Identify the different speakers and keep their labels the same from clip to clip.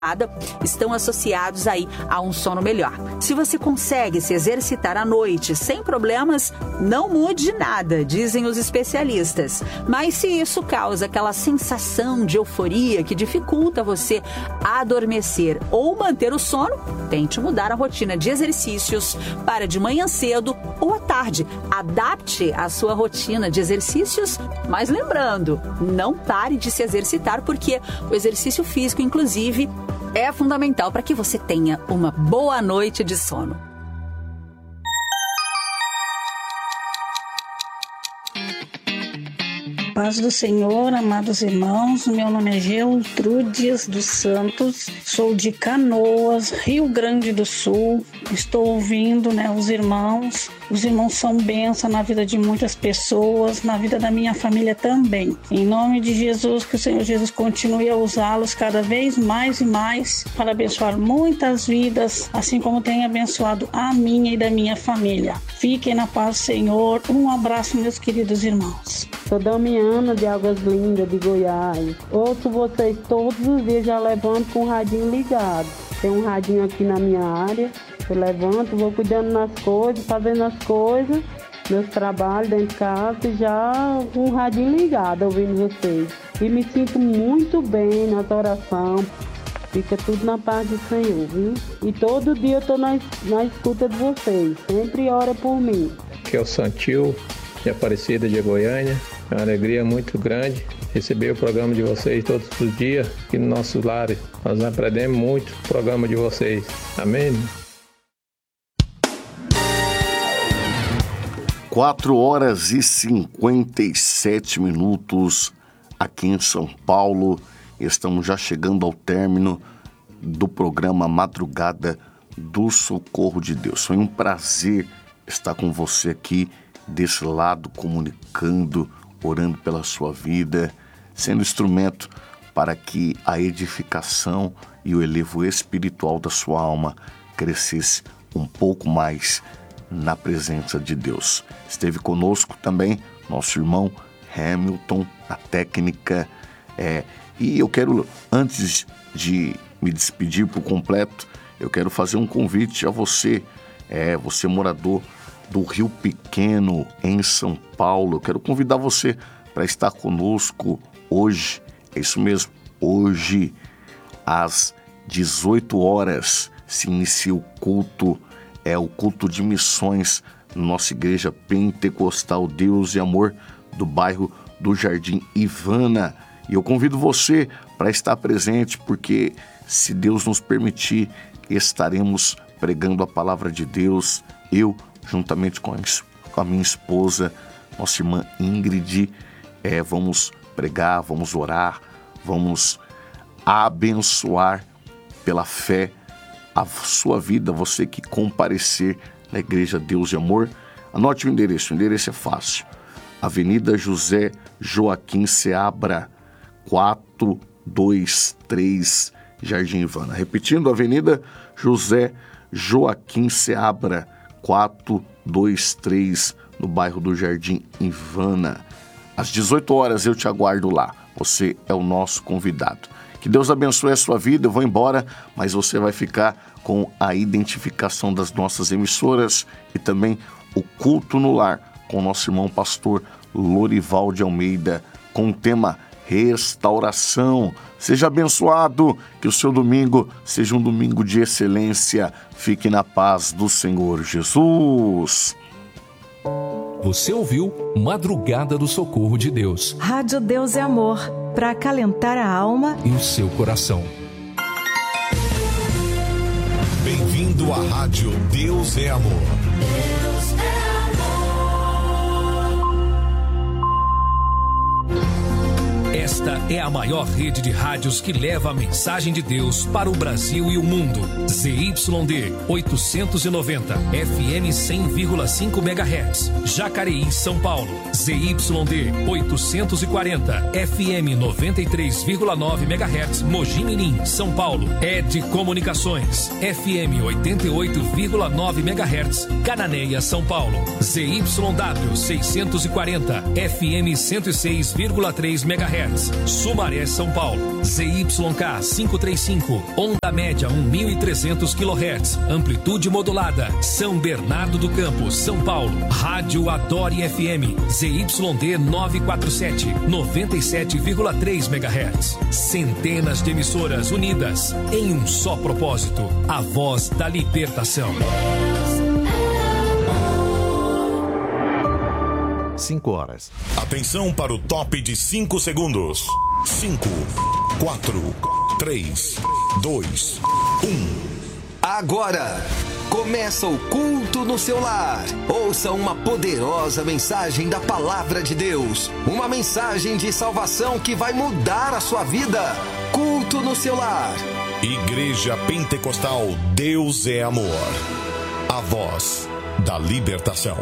Speaker 1: estão associados aí a um sono melhor. Se você consegue se exercitar à noite sem problemas, não mude nada, dizem os especialistas. Mas se isso causa aquela sensação de euforia que dificulta você adormecer ou manter o sono, tente mudar a rotina de exercícios para de manhã cedo ou à tarde. Adapte a sua rotina de exercícios, mas lembrando, não pare de se exercitar, porque o exercício físico, inclusive, é fundamental para que você tenha uma boa noite de sono.
Speaker 2: Paz do Senhor, amados irmãos, meu nome é Gertrudes dos Santos, sou de Canoas, Rio Grande do Sul. Estou ouvindo, os irmãos são bênção na vida de muitas pessoas, na vida da minha família também. Em nome de Jesus, que o Senhor Jesus continue a usá-los cada vez mais e mais para abençoar muitas vidas, assim como tem abençoado a minha e da minha família. Fiquem na paz do Senhor. Um abraço, meus queridos irmãos.
Speaker 3: Sou Damiana de Águas Lindas, de Goiás. Ouço vocês todos os dias, já levanto com o radinho ligado. Tem um radinho aqui na minha área. Eu levanto, vou cuidando nas coisas, fazendo as coisas, meus trabalhos dentro de casa, e já com o radinho ligado, ouvindo vocês. E me sinto muito bem nas orações. Fica tudo na paz do Senhor, viu? E todo dia eu estou na escuta de vocês. Sempre ora por mim.
Speaker 4: Aqui é o Santil, de Aparecida de Goiânia. É uma alegria muito grande receber o programa de vocês todos os dias aqui no nosso lar. Nós aprendemos muito o programa de vocês. Amém?
Speaker 5: 4h57 aqui em São Paulo. Estamos já chegando ao término do programa Madrugada do Socorro de Deus. Foi um prazer estar com você aqui desse lado, comunicando, orando pela sua vida, sendo instrumento para que a edificação e o elevo espiritual da sua alma crescesse um pouco mais na presença de Deus. Esteve conosco também nosso irmão Hamilton, na técnica. E eu quero, antes de me despedir por completo, eu quero fazer um convite a você, você morador do Rio Pequeno, em São Paulo. Eu quero convidar você para estar conosco hoje, é isso mesmo, hoje, às 18 horas, se inicia o culto, o culto de missões, na nossa igreja pentecostal Deus e Amor, do bairro do Jardim Ivana. E eu convido você para estar presente, porque se Deus nos permitir, estaremos pregando a palavra de Deus. Eu, juntamente com a minha esposa, nossa irmã Ingrid, vamos pregar, vamos orar, vamos abençoar pela fé a sua vida, você que comparecer na Igreja Deus e Amor. Anote o endereço é fácil. Avenida José Joaquim Seabra, 423, Jardim Ivana. Repetindo, Avenida José Joaquim Seabra, 423, no bairro do Jardim Ivana. Às 18 horas eu te aguardo lá. Você é o nosso convidado. Que Deus abençoe a sua vida. Eu vou embora, mas você vai ficar com a identificação das nossas emissoras e também o culto no lar com o nosso irmão pastor Lorival de Almeida, com o tema restauração. Seja abençoado, que o seu domingo seja um domingo de excelência. Fique na paz do Senhor Jesus.
Speaker 6: Você ouviu Madrugada do Socorro de Deus.
Speaker 7: Rádio Deus é Amor, para acalentar a alma
Speaker 6: e o seu coração.
Speaker 8: Bem-vindo à Rádio Deus é Amor. Deus é
Speaker 6: Esta é a maior rede de rádios que leva a mensagem de Deus para o Brasil e o mundo. ZYD 890, FM 100,5 MHz, Jacareí, São Paulo. ZYD 840, FM 93,9 MHz, Mogi Mirim, São Paulo. ED Comunicações, FM 88,9 MHz, Cananéia, São Paulo. ZYW 640, FM 106,3 MHz, MHz. Sumaré, São Paulo. ZYK 535, onda média 1.300 kHz, amplitude modulada. São Bernardo do Campo, São Paulo. Rádio Adore FM, ZYD 947, 97,3 MHz. Centenas de emissoras unidas em um só propósito: a voz da libertação.
Speaker 8: 5 horas. Atenção para o top de 5 segundos. 5, 4, 3, 2, 1.
Speaker 9: Agora começa o culto no seu lar. Ouça uma poderosa mensagem da palavra de Deus. Uma mensagem de salvação que vai mudar a sua vida. Culto no seu lar.
Speaker 8: Igreja Pentecostal Deus é Amor. A voz da libertação.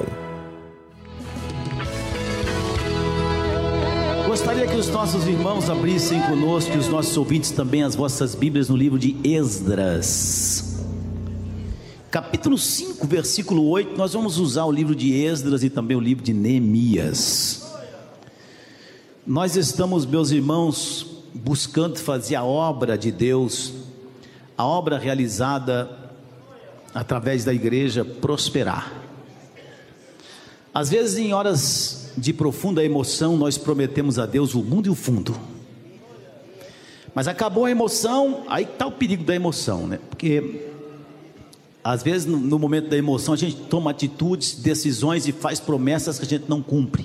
Speaker 10: Gostaria que os nossos irmãos abrissem conosco e os nossos ouvintes também as vossas Bíblias no livro de Esdras. Capítulo 5, versículo 8, nós vamos usar o livro de Esdras e também o livro de Neemias. Nós estamos, meus irmãos, buscando fazer a obra de Deus, a obra realizada através da igreja prosperar. Às vezes em horas de profunda emoção nós prometemos a Deus o mundo e o fundo, mas acabou a emoção, aí está o perigo da emoção, né? Porque às vezes no momento da emoção a gente toma atitudes, decisões e faz promessas que a gente não cumpre.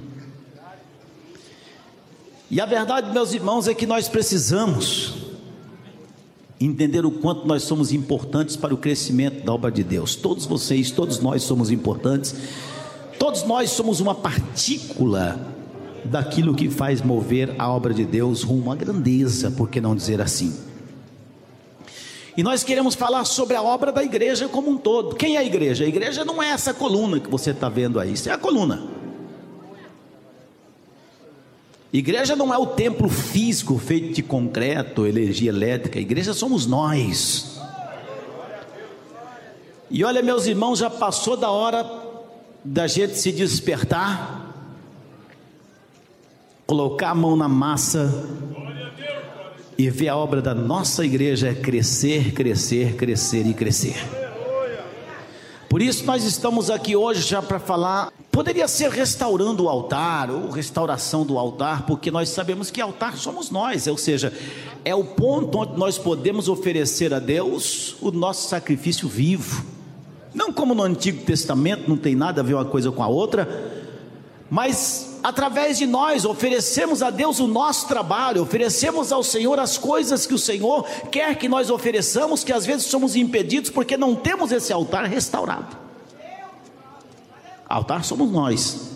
Speaker 10: E a verdade, meus irmãos, é que nós precisamos entender o quanto nós somos importantes para o crescimento da obra de Deus. Todos vocês, todos nós somos importantes. Todos nós somos uma partícula daquilo que faz mover a obra de Deus rumo à grandeza, por que não dizer assim? E nós queremos falar sobre a obra da igreja como um todo. Quem é a igreja? A igreja não é essa coluna que você está vendo aí, isso é a coluna. Igreja não é o templo físico feito de concreto, energia elétrica. A igreja somos nós. E olha, meus irmãos, já passou da hora da gente se despertar, colocar a mão na massa e ver a obra da nossa igreja crescer, crescer, crescer e crescer. Por isso nós estamos aqui hoje já para falar, poderia ser restaurando o altar ou restauração do altar, porque nós sabemos que altar somos nós, ou seja, é o ponto onde nós podemos oferecer a Deus o nosso sacrifício vivo. Não como no Antigo Testamento, não tem nada a ver uma coisa com a outra, mas através de nós oferecemos a Deus o nosso trabalho, oferecemos ao Senhor as coisas que o Senhor quer que nós ofereçamos, que às vezes somos impedidos porque não temos esse altar restaurado. Altar somos nós.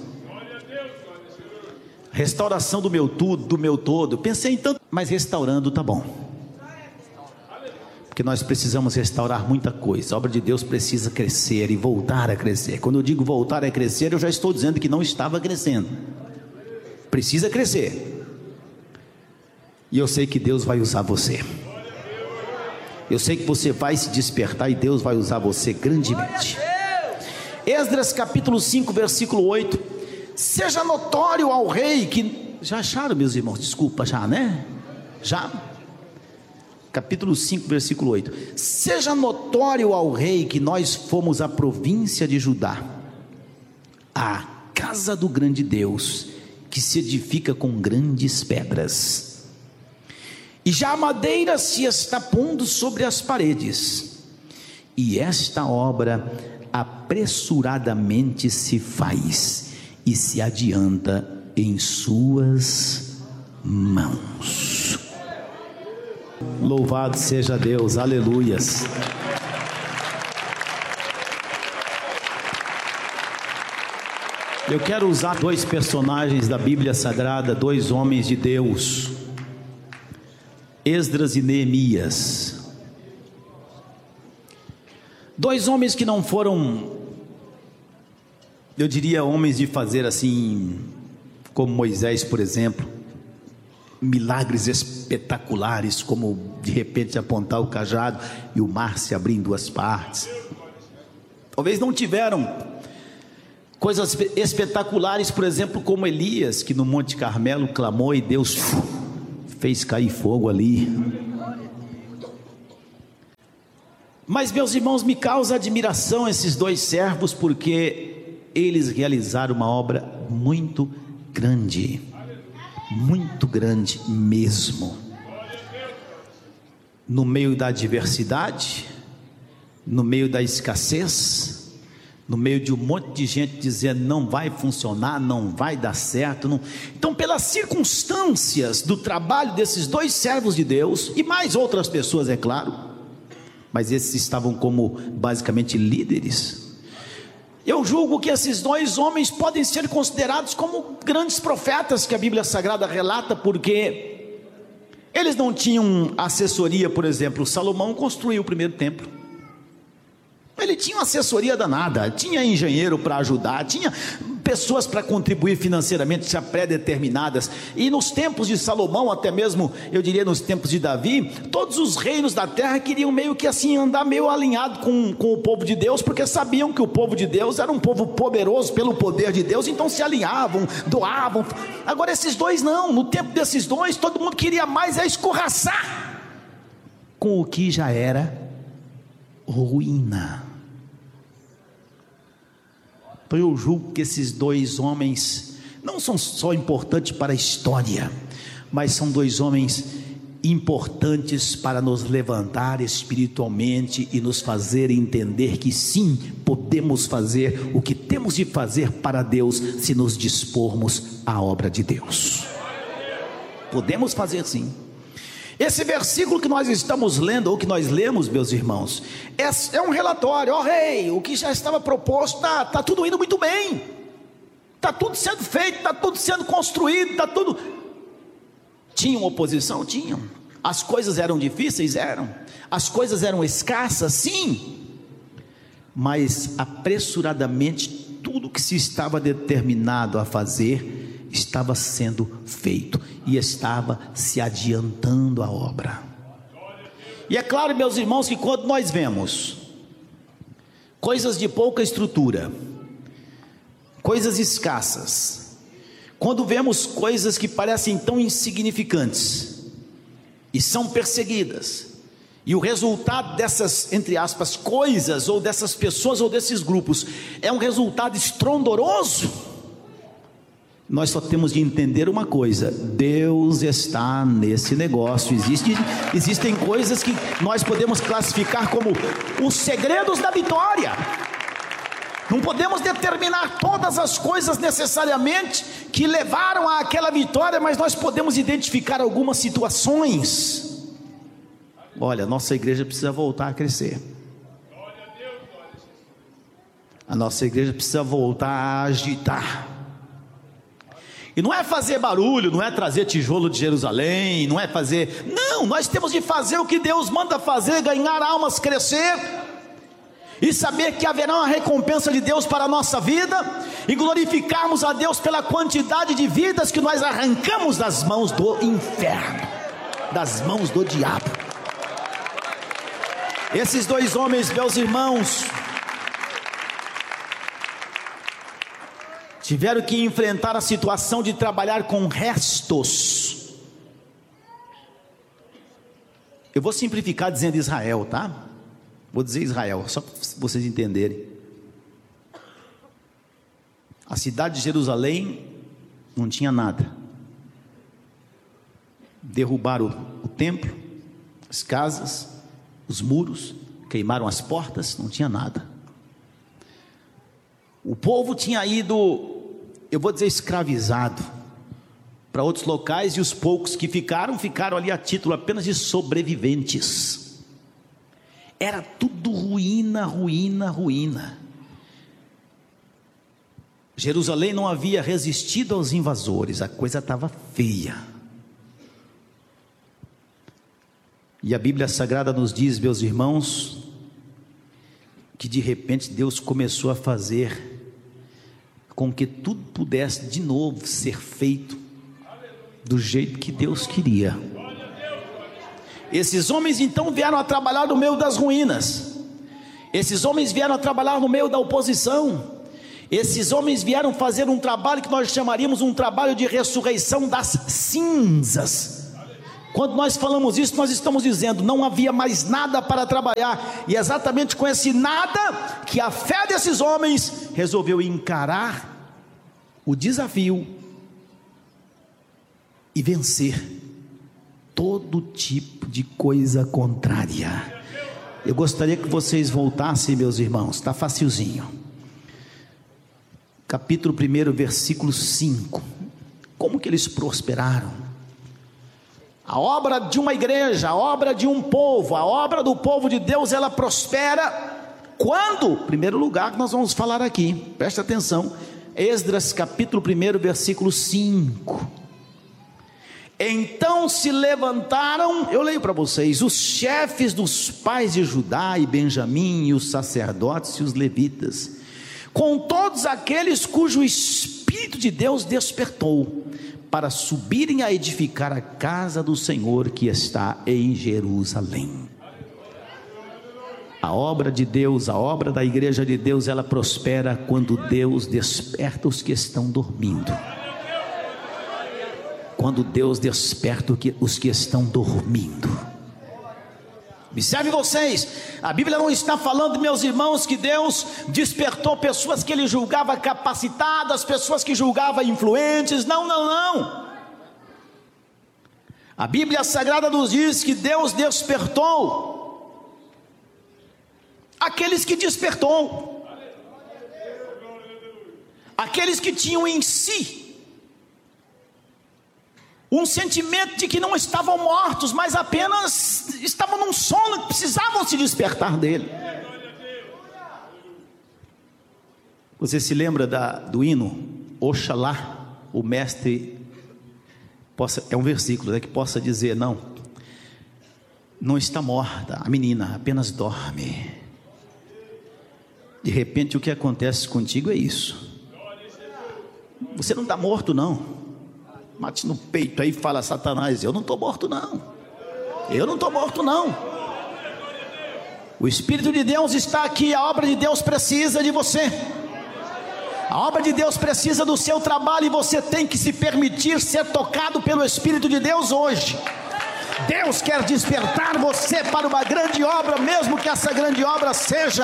Speaker 10: Restauração do meu tudo, do meu todo. Pensei em tanto, mas restaurando tá bom. Porque nós precisamos restaurar muita coisa. A obra de Deus precisa crescer e voltar a crescer. Quando eu digo voltar a crescer, eu já estou dizendo que não estava crescendo. Precisa crescer. E eu sei que Deus vai usar você. Eu sei que você vai se despertar e Deus vai usar você grandemente. Esdras capítulo 5, versículo 8. Seja notório ao rei que... Já acharam, meus irmãos? Desculpa, já, né? Já? Capítulo 5, versículo 8. Seja notório ao rei que nós fomos a província de Judá, a casa do grande Deus, que se edifica com grandes pedras, e já a madeira se está pondo sobre as paredes, e esta obra apressuradamente se faz, e se adianta em suas mãos. Louvado seja Deus, aleluias. Eu quero usar dois personagens da Bíblia Sagrada, dois homens de Deus, Esdras e Neemias. Dois homens que não foram, eu diria, homens de fazer assim, como Moisés, por exemplo, milagres espetaculares, como de repente apontar o cajado e o mar se abrir em duas partes. Talvez não tiveram coisas espetaculares, por exemplo, como Elias, que no Monte Carmelo clamou e Deus fez cair fogo ali. Mas, meus irmãos, me causa admiração esses dois servos, porque eles realizaram uma obra muito grande mesmo. No meio da adversidade, no meio da escassez, no meio de um monte de gente dizendo não vai funcionar, não vai dar certo, não. Então, pelas circunstâncias do trabalho desses dois servos de Deus, e mais outras pessoas, é claro, mas esses estavam como basicamente líderes, eu julgo que esses dois homens podem ser considerados como grandes profetas que a Bíblia Sagrada relata, porque eles não tinham assessoria. Por exemplo, Salomão construiu o primeiro templo, ele tinha uma assessoria danada, tinha engenheiro para ajudar, tinha pessoas para contribuir financeiramente já pré-determinadas. E nos tempos de Salomão, até mesmo eu diria nos tempos de Davi, todos os reinos da terra queriam meio que assim andar meio alinhado com o povo de Deus, porque sabiam que o povo de Deus era um povo poderoso pelo poder de Deus, então se alinhavam, doavam. Agora esses dois não, no tempo desses dois todo mundo queria mais escorraçar com o que já era ruína. Então eu julgo que esses dois homens não são só importantes para a história, mas são dois homens importantes para nos levantar espiritualmente e nos fazer entender que sim, podemos fazer o que temos de fazer para Deus, se nos dispormos à obra de Deus. Podemos fazer sim. Esse versículo que nós estamos lendo, ou que nós lemos, meus irmãos, é um relatório. Ó rei, o que já estava proposto, está tudo indo muito bem, está tudo sendo feito, está tudo sendo construído, está tudo... Tinham oposição? Tinham. As coisas eram difíceis? Eram. As coisas eram escassas? Sim. Mas apressuradamente tudo que se estava determinado a fazer estava sendo feito e estava se adiantando a obra. E é claro, meus irmãos, que quando nós vemos coisas de pouca estrutura, coisas escassas, quando vemos coisas que parecem tão insignificantes e são perseguidas, e o resultado dessas, entre aspas, coisas, ou dessas pessoas, ou desses grupos, é um resultado estrondoroso, nós só temos de entender uma coisa: Deus está nesse negócio. Existem coisas que nós podemos classificar como os segredos da vitória. Não podemos determinar todas as coisas necessariamente que levaram àquela vitória, mas nós podemos identificar algumas situações. Olha, nossa igreja precisa voltar a crescer. A nossa igreja precisa voltar a agitar. E não é fazer barulho, não é trazer tijolo de Jerusalém, não é fazer... Não, nós temos de fazer o que Deus manda fazer, ganhar almas, crescer, e saber que haverá uma recompensa de Deus para a nossa vida, e glorificarmos a Deus pela quantidade de vidas que nós arrancamos das mãos do inferno, das mãos do diabo. Esses dois homens, meus irmãos, tiveram que enfrentar a situação de trabalhar com restos. Eu vou simplificar dizendo Israel, tá? Vou dizer Israel, só para vocês entenderem. A cidade de Jerusalém não tinha nada. Derrubaram o templo, as casas, os muros, queimaram as portas, não tinha nada. O povo tinha ido, eu vou dizer, escravizado para outros locais, e os poucos que ficaram ali a título apenas de sobreviventes. Era tudo ruína, ruína, ruína. Jerusalém não havia resistido aos invasores, a coisa estava feia. E a Bíblia Sagrada nos diz, meus irmãos, que de repente Deus começou a fazer com que tudo pudesse de novo ser feito do jeito que Deus queria. Esses homens então vieram a trabalhar no meio das ruínas. Esses homens vieram a trabalhar no meio da oposição. Esses homens vieram fazer um trabalho que nós chamaríamos um trabalho de ressurreição das cinzas. Quando nós falamos isso, nós estamos dizendo, não havia mais nada para trabalhar, e exatamente com esse nada, que a fé desses homens resolveu encarar o desafio e vencer todo tipo de coisa contrária. Eu gostaria que vocês voltassem, meus irmãos, está facilzinho. Capítulo 1, versículo 5. Como que eles prosperaram? A obra de uma igreja, a obra de um povo, a obra do povo de Deus, ela prospera quando? Primeiro lugar que nós vamos falar aqui, presta atenção, Esdras capítulo 1, versículo 5. Então se levantaram, eu leio para vocês, os chefes dos pais de Judá e Benjamim, e os sacerdotes e os levitas, com todos aqueles cujo Espírito de Deus despertou, para subirem a edificar a casa do Senhor que está em Jerusalém. A obra de Deus, a obra da igreja de Deus, ela prospera quando Deus desperta os que estão dormindo. Quando Deus desperta os que estão dormindo. Observe vocês, a Bíblia não está falando, meus irmãos, que Deus despertou pessoas que ele julgava capacitadas, pessoas que julgava influentes. Não, não, não. A Bíblia Sagrada nos diz que Deus despertou aqueles que despertou, aqueles que tinham em si um sentimento de que não estavam mortos, mas apenas estavam num sono, que precisavam se despertar dele. Você se lembra do hino Oxalá o mestre possa, é um versículo, né, que possa dizer, não está morta a menina, apenas dorme. De repente o que acontece contigo é isso, você não está morto não. Mate no peito aí e fala, Satanás, eu não estou morto não, eu não estou morto não. O Espírito de Deus está aqui, a obra de Deus precisa de você, a obra de Deus precisa do seu trabalho, e você tem que se permitir ser tocado pelo Espírito de Deus hoje. Deus quer despertar você para uma grande obra, mesmo que essa grande obra seja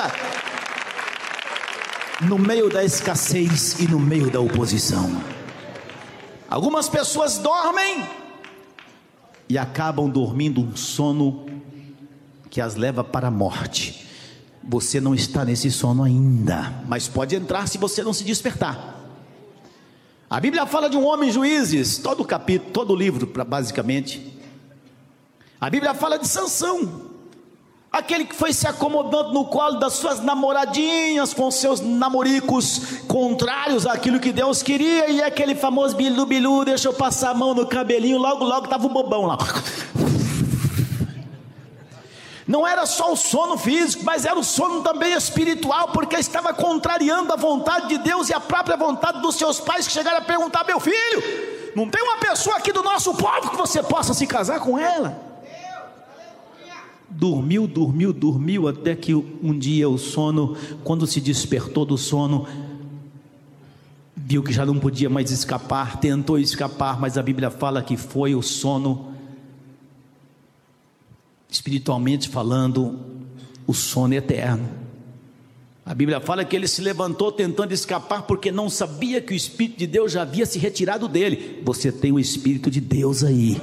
Speaker 10: no meio da escassez e no meio da oposição. Algumas pessoas dormem e acabam dormindo um sono que as leva para a morte. Você não está nesse sono ainda, mas pode entrar se você não se despertar. A Bíblia fala de um homem, Juízes, todo o capítulo, todo o livro basicamente. A Bíblia fala de Sansão, aquele que foi se acomodando no colo das suas namoradinhas, com seus namoricos contrários àquilo que Deus queria, e aquele famoso bilu, deixa eu passar a mão no cabelinho, logo estava o bobão lá. Não era só o sono físico, mas era o sono também espiritual, porque estava contrariando a vontade de Deus e a própria vontade dos seus pais, que chegaram a perguntar, meu filho, não tem uma pessoa aqui do nosso povo que você possa se casar com ela? Dormiu, até que um dia o sono, quando se despertou do sono, viu que já não podia mais escapar, tentou escapar, mas a Bíblia fala que foi o sono, espiritualmente falando, o sono eterno. A Bíblia fala que ele se levantou tentando escapar, porque não sabia que o Espírito de Deus já havia se retirado dele. Você tem o Espírito de Deus aí.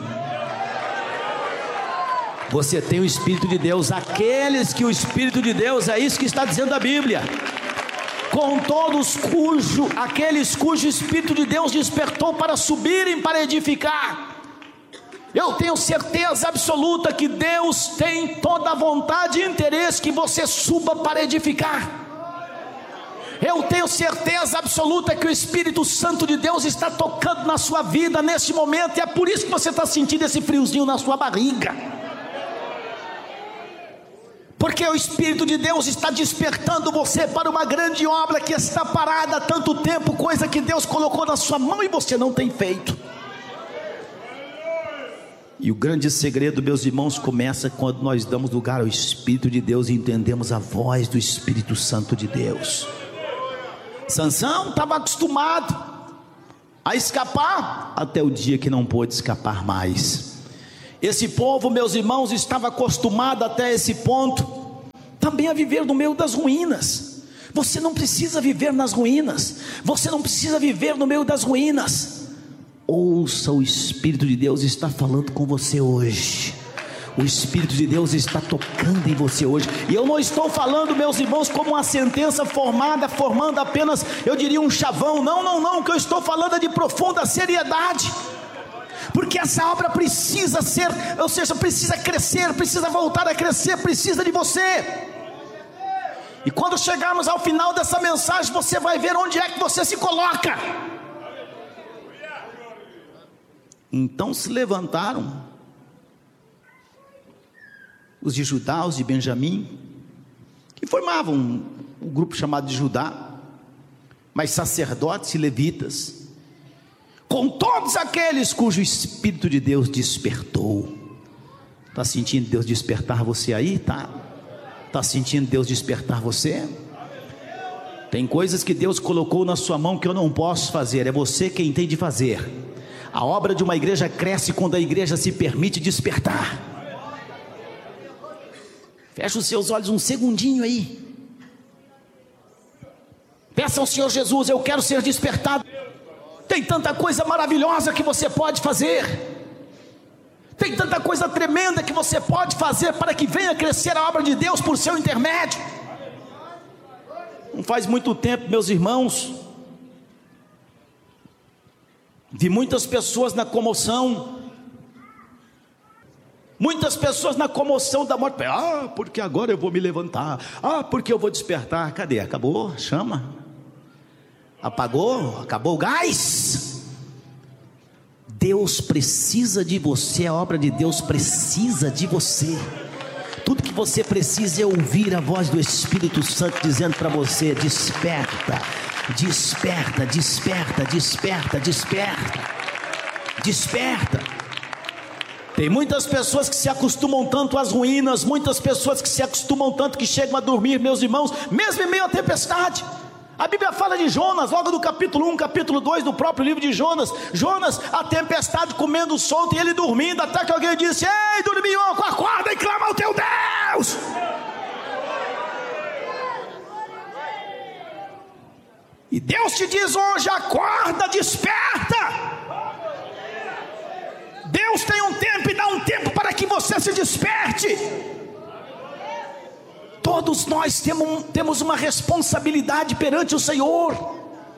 Speaker 10: Você tem o Espírito de Deus, aqueles que o Espírito de Deus, é isso que está dizendo a Bíblia, com todos aqueles cujo Espírito de Deus despertou para subirem, para edificar. Eu tenho certeza absoluta que Deus tem toda a vontade e interesse que você suba para edificar. Eu tenho certeza absoluta que o Espírito Santo de Deus está tocando na sua vida neste momento, e é por isso que você está sentindo esse friozinho na sua barriga. Porque o Espírito de Deus está despertando você para uma grande obra que está parada há tanto tempo, coisa que Deus colocou na sua mão e você não tem feito. E o grande segredo, meus irmãos, começa quando nós damos lugar ao Espírito de Deus e entendemos a voz do Espírito Santo de Deus. Sansão estava acostumado a escapar, até o dia que não pôde escapar mais. Esse povo, meus irmãos, estava acostumado até esse ponto também a viver no meio das ruínas. Você não precisa viver nas ruínas, você não precisa viver no meio das ruínas. Ouça, o Espírito de Deus está falando com você hoje. O Espírito de Deus está tocando em você hoje. E eu não estou falando, meus irmãos, como uma sentença formando apenas, eu diria, um chavão. Não, o que eu estou falando é de profunda seriedade. Porque essa obra precisa ser, ou seja, precisa crescer, precisa voltar a crescer, precisa de você. E quando chegarmos ao final dessa mensagem, você vai ver onde é que você se coloca. Então se levantaram os de Judá, os de Benjamim, que formavam um grupo chamado de Judá, mas sacerdotes e levitas, com todos aqueles cujo Espírito de Deus despertou. Está sentindo Deus despertar você aí? Está sentindo Deus despertar você? Tem coisas que Deus colocou na sua mão que eu não posso fazer, é você quem tem de fazer. A obra de uma igreja cresce quando a igreja se permite despertar. Fecha os seus olhos um segundinho aí. Peça ao Senhor Jesus: eu quero ser despertado. Tem tanta coisa maravilhosa que você pode fazer. Tem tanta coisa tremenda que você pode fazer para que venha crescer a obra de Deus por seu intermédio. Não faz muito tempo, meus irmãos, vi muitas pessoas na comoção. Muitas pessoas na comoção da morte. Porque agora eu vou me levantar. Porque eu vou despertar. Cadê? Acabou? Chama. Apagou? Acabou o gás? Deus precisa de você. A obra de Deus precisa de você. Tudo que você precisa é ouvir a voz do Espírito Santo dizendo para você: desperta, desperta, desperta, desperta, desperta, desperta. Tem muitas pessoas que se acostumam tanto às ruínas, muitas pessoas que se acostumam tanto que chegam a dormir, meus irmãos, mesmo em meio à tempestade. A Bíblia fala de Jonas, logo do capítulo 1, capítulo 2 do próprio livro de Jonas. Jonas, a tempestade comendo solto e ele dormindo, até que alguém disse: ei, dorminhoco, acorda e clama ao teu Deus. E Deus te diz hoje: acorda, desperta. Deus tem um tempo e dá um tempo para que você se desperte. Todos nós temos uma responsabilidade perante o Senhor.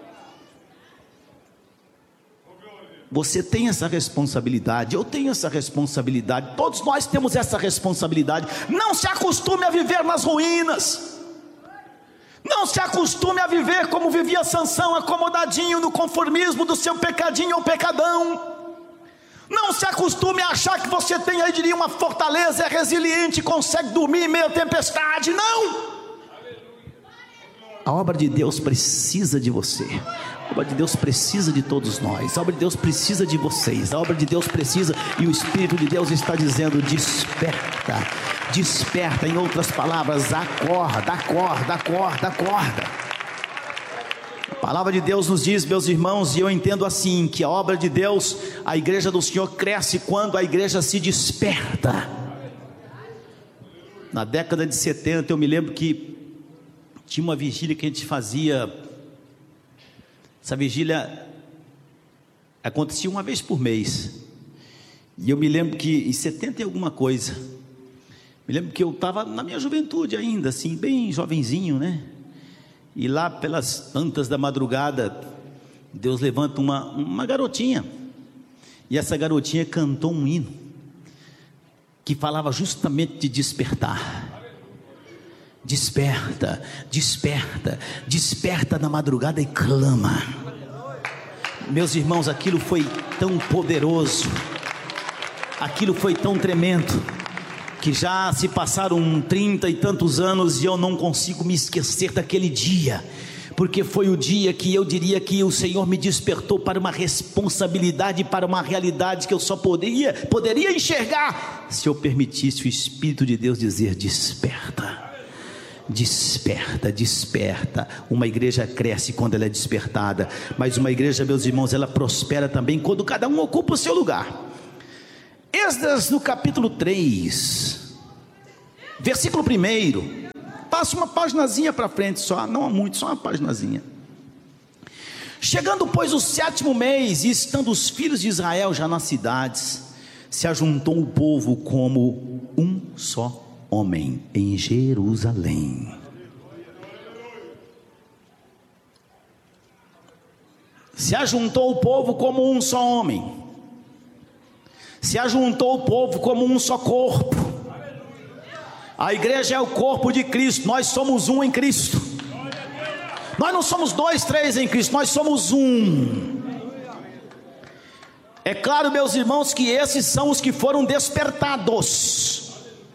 Speaker 10: Você tem essa responsabilidade, eu tenho essa responsabilidade, todos nós temos essa responsabilidade. Não se acostume a viver nas ruínas. Não se acostume a viver como vivia Sansão, acomodadinho no conformismo do seu pecadinho ou pecadão. Não se acostume a achar que você tem aí, diria, uma fortaleza, é resiliente, consegue dormir em meio à tempestade. Não! A obra de Deus precisa de você. A obra de Deus precisa de todos nós. A obra de Deus precisa de vocês. A obra de Deus precisa, e o Espírito de Deus está dizendo: desperta, desperta. Em outras palavras, acorda, acorda, acorda, acorda. A palavra de Deus nos diz, meus irmãos, e eu entendo assim, que a obra de Deus, a igreja do Senhor cresce quando a igreja se desperta. Na década de 70 eu me lembro que tinha uma vigília que a gente fazia. Essa vigília acontecia uma vez por mês. E eu me lembro que em 70 e alguma coisa, me lembro que eu estava na minha juventude ainda, assim, bem jovenzinho, né? E lá pelas tantas da madrugada, Deus levanta uma garotinha. E essa garotinha cantou um hino que falava justamente de despertar. Desperta, desperta, desperta na madrugada e clama. Meus irmãos, aquilo foi tão poderoso, aquilo foi tão tremendo, que já se passaram 30 e tantos anos e eu não consigo me esquecer daquele dia, porque foi o dia que eu diria que o Senhor me despertou para uma responsabilidade, para uma realidade que eu só poderia enxergar se eu permitisse o Espírito de Deus dizer: desperta, desperta, desperta. Uma igreja cresce quando ela é despertada, mas uma igreja, meus irmãos, ela prospera também quando cada um ocupa o seu lugar. Esdras no capítulo 3, versículo 1. Passa uma paginazinha para frente só, não há muito, só uma paginazinha. Chegando, pois, o 7º mês, e estando os filhos de Israel já nas cidades, se ajuntou o povo como um só homem em Jerusalém. Se ajuntou o povo como um só homem. Se ajuntou o povo como um só corpo. A igreja é o corpo de Cristo. Nós somos um em Cristo. Nós não somos 2, 3 em Cristo. Nós somos um. É claro, meus irmãos, que esses são os que foram despertados.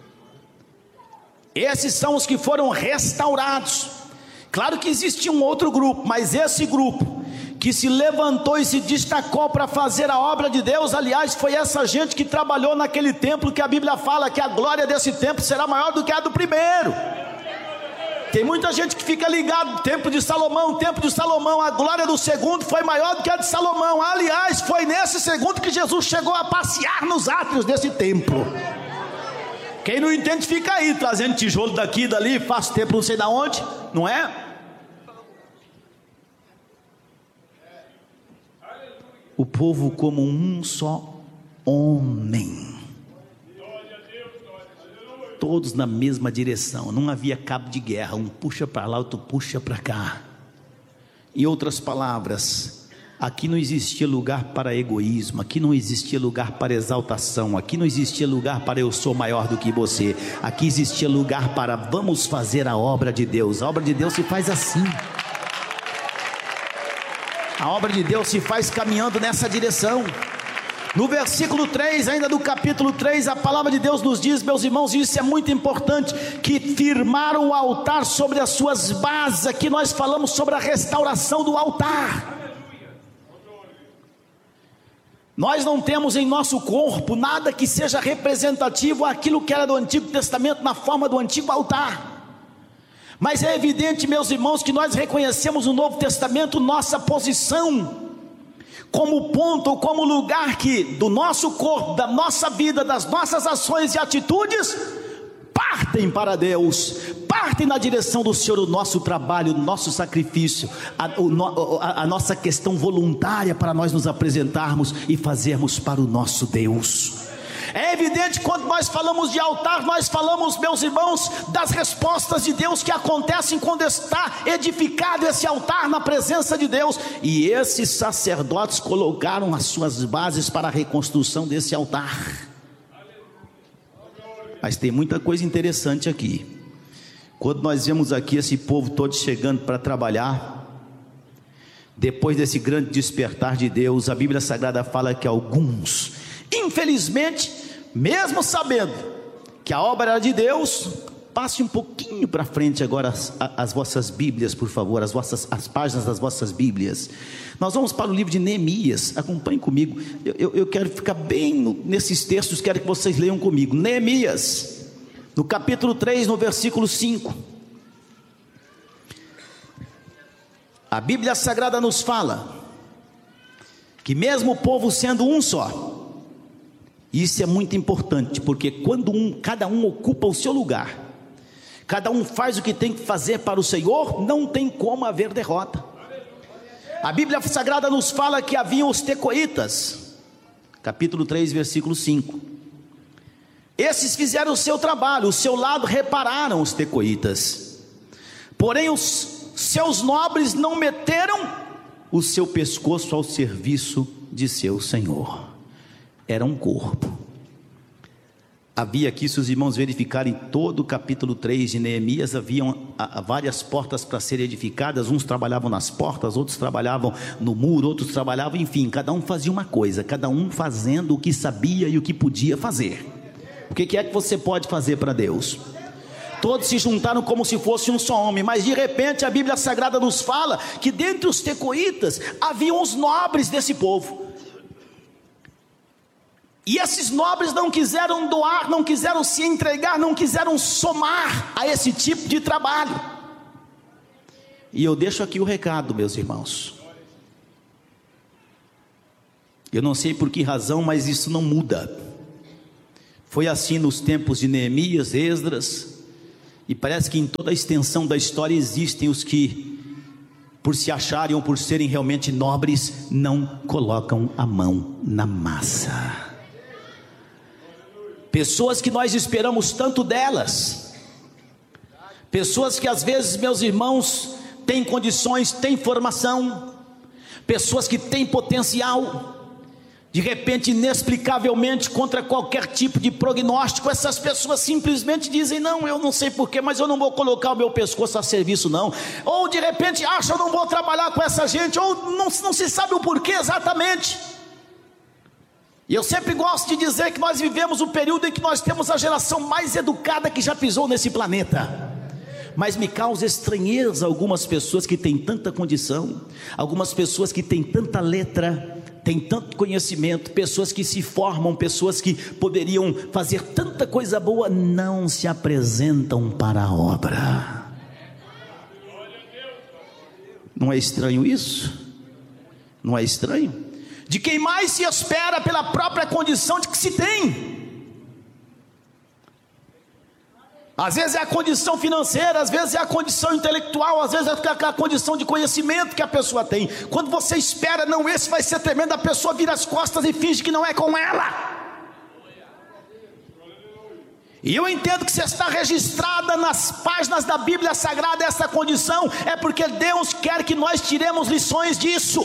Speaker 10: Esses são os que foram restaurados. Claro que existia um outro grupo, mas esse grupo que se levantou e se destacou para fazer a obra de Deus, aliás, foi essa gente que trabalhou naquele templo que a Bíblia fala que a glória desse templo será maior do que a do primeiro. Tem muita gente que fica ligado, templo de Salomão, a glória do segundo foi maior do que a de Salomão. Aliás, foi nesse segundo que Jesus chegou a passear nos átrios desse templo. Quem não entende fica aí, trazendo tijolo daqui e dali, faz templo não sei da onde, não é? O povo como um só homem, todos na mesma direção, não havia cabo de guerra, um puxa para lá, outro puxa para cá. Em outras palavras, aqui não existia lugar para egoísmo, aqui não existia lugar para exaltação, aqui não existia lugar para eu sou maior do que você, aqui existia lugar para vamos fazer a obra de Deus. A obra de Deus se faz assim. A obra de Deus se faz caminhando nessa direção. No versículo 3, ainda do capítulo 3, a palavra de Deus nos diz, meus irmãos, e isso é muito importante, que firmaram o altar sobre as suas bases. Aqui nós falamos sobre a restauração do altar. Nós não temos em nosso corpo nada que seja representativo àquilo que era do Antigo Testamento na forma do antigo altar. Mas é evidente, meus irmãos, que nós reconhecemos no Novo Testamento nossa posição como ponto, como lugar que do nosso corpo, da nossa vida, das nossas ações e atitudes partem para Deus, partem na direção do Senhor. O nosso trabalho, o nosso sacrifício, a nossa questão voluntária para nós nos apresentarmos e fazermos para o nosso Deus. É evidente, quando nós falamos de altar, nós falamos, meus irmãos, das respostas de Deus que acontecem quando está edificado esse altar na presença de Deus. E esses sacerdotes colocaram as suas bases para a reconstrução desse altar. Mas tem muita coisa interessante aqui. Quando nós vemos aqui esse povo todo chegando para trabalhar, depois desse grande despertar de Deus, a Bíblia Sagrada fala que alguns, infelizmente, mesmo sabendo que a obra era de Deus, passe um pouquinho para frente agora as vossas Bíblias, por favor, as páginas das vossas Bíblias. Nós vamos para o livro de Neemias, acompanhem comigo. Eu quero ficar bem nesses textos, quero que vocês leiam comigo. Neemias, no capítulo 3, no versículo 5. A Bíblia Sagrada nos fala que mesmo o povo sendo um só, isso é muito importante, porque quando cada um ocupa o seu lugar, cada um faz o que tem que fazer para o Senhor, não tem como haver derrota. A Bíblia Sagrada nos fala que haviam os tecoitas, capítulo 3, versículo 5. Esses fizeram o seu trabalho, o seu lado repararam os tecoitas, porém os seus nobres não meteram o seu pescoço ao serviço de seu Senhor. Era um corpo. Havia aqui, se os irmãos verificarem todo o capítulo 3 de Neemias, haviam várias portas para serem edificadas. Uns trabalhavam nas portas, outros trabalhavam no muro, outros trabalhavam, enfim, cada um fazia uma coisa, cada um fazendo o que sabia e o que podia fazer. O que é que você pode fazer para Deus? Todos se juntaram como se fosse um só homem, mas de repente a Bíblia Sagrada nos fala que dentre os tecoitas haviam os nobres desse povo. E esses nobres não quiseram doar, não quiseram se entregar, não quiseram somar a esse tipo de trabalho. E eu deixo aqui o recado, meus irmãos. Eu não sei por que razão, mas isso não muda. Foi assim nos tempos de Neemias, Esdras, e parece que em toda a extensão da história existem os que, por se acharem ou por serem realmente nobres, não colocam a mão na massa. Pessoas que nós esperamos tanto delas, pessoas que às vezes, meus irmãos, têm condições, têm formação, pessoas que têm potencial, de repente, inexplicavelmente, contra qualquer tipo de prognóstico, essas pessoas simplesmente dizem: não, eu não sei porquê, mas eu não vou colocar o meu pescoço a serviço não. Ou de repente acham: eu não vou trabalhar com essa gente, ou não se sabe o porquê exatamente. E eu sempre gosto de dizer que nós vivemos o período em que nós temos a geração mais educada que já pisou nesse planeta. Mas me causa estranheza algumas pessoas que têm tanta condição, algumas pessoas que têm tanta letra, têm tanto conhecimento, pessoas que se formam, pessoas que poderiam fazer tanta coisa boa, não se apresentam para a obra. Não é estranho isso? Não é estranho? De quem mais se espera pela própria condição de que se tem. Às vezes é a condição financeira, às vezes é a condição intelectual, às vezes é a condição de conhecimento que a pessoa tem. Quando você espera, não, esse vai ser tremendo, a pessoa vira as costas e finge que não é com ela. E eu entendo que se está registrada nas páginas da Bíblia Sagrada essa condição, é porque Deus quer que nós tiremos lições disso.